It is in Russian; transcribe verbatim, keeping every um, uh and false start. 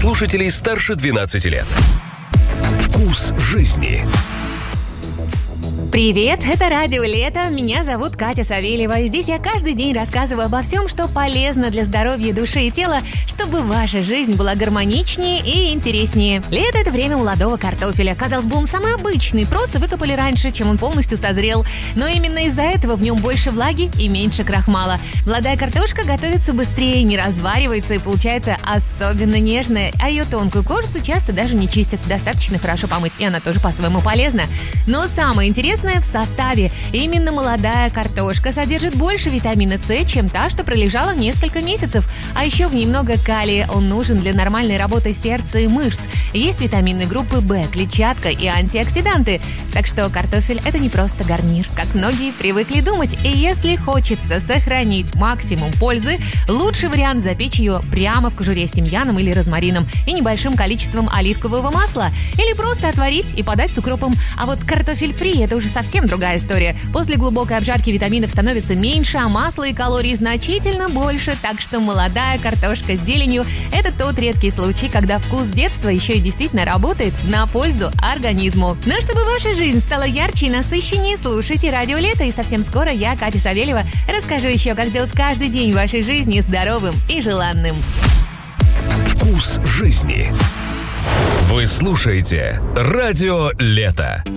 слушателей старше двенадцати лет. Вкус жизни. Привет, это Радио Лето, меня зовут Катя Савельева, и здесь я каждый день рассказываю обо всем, что полезно для здоровья души и тела, чтобы ваша жизнь была гармоничнее и интереснее. Лето – это время молодого картофеля. Казалось бы, он самый обычный, просто выкопали раньше, чем он полностью созрел. Но именно из-за этого в нем больше влаги и меньше крахмала. Молодая картошка готовится быстрее, не разваривается и получается особенно нежная, а ее тонкую кожицу часто даже не чистят. Достаточно хорошо помыть, и она тоже по-своему полезна. Но самое интересное в составе. Именно молодая картошка содержит больше витамина С, чем та, что пролежала несколько месяцев. А еще в ней много калия. Он нужен для нормальной работы сердца и мышц. Есть витамины группы В, клетчатка и антиоксиданты. Так что картофель – это не просто гарнир, как многие привыкли думать. И если хочется сохранить максимум пользы, лучший вариант – запечь ее прямо в кожуре с тимьяном или розмарином и небольшим количеством оливкового масла. Или просто отварить и подать с укропом. А вот картофель фри – это уже совсем другая история. После глубокой обжарки витаминов становится меньше, а масла и калорий значительно больше. Так что молодая картошка с зеленью – это тот редкий случай, когда вкус детства еще и действительно работает на пользу организму. Но чтобы ваша жизнь стала ярче и насыщеннее, слушайте Радио Лето. И совсем скоро я, Катя Савельева, расскажу еще, как сделать каждый день вашей жизни здоровым и желанным. Вкус жизни. Вы слушаете Радио Лето.